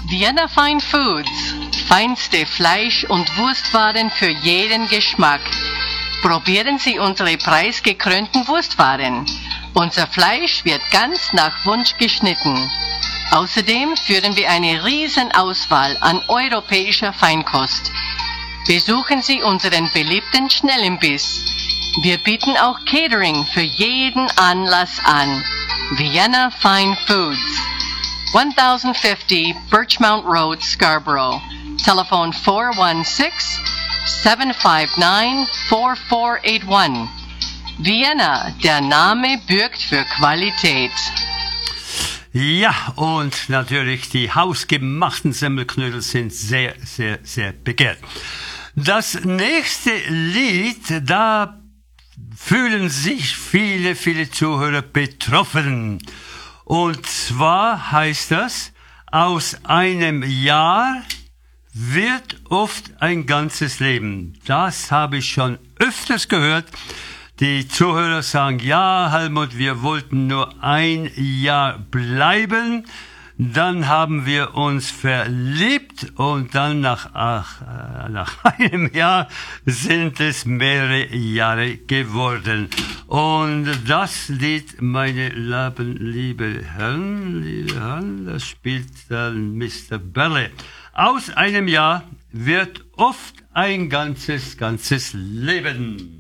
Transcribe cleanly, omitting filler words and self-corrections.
Vienna Fine Foods. Feinste Fleisch- und Wurstwaren für jeden Geschmack. Probieren Sie unsere preisgekrönten Wurstwaren. Unser Fleisch wird ganz nach Wunsch geschnitten. Außerdem führen wir eine Riesenauswahl an europäischer Feinkost. Besuchen Sie unseren beliebten Schnellimbiss. Wir bieten auch Catering für jeden Anlass an. Vienna Fine Foods. 1050 Birchmount Road, Scarborough. Telephone 416-759-4481. Vienna, der Name bürgt für Qualität. Ja, und natürlich die hausgemachten Semmelknödel sind sehr, sehr, sehr begehrt. Das nächste Lied, da fühlen sich viele, viele Zuhörer betroffen. Und zwar heißt das, aus einem Jahr wird oft ein ganzes Leben. Das habe ich schon öfters gehört. Die Zuhörer sagen, ja, Helmut, wir wollten nur ein Jahr bleiben. Dann haben wir uns verliebt und dann nach einem Jahr sind es mehrere Jahre geworden. Und das Lied, meine liebe Herren, das spielt dann Mr. Belle. Aus einem Jahr wird oft ein ganzes Leben.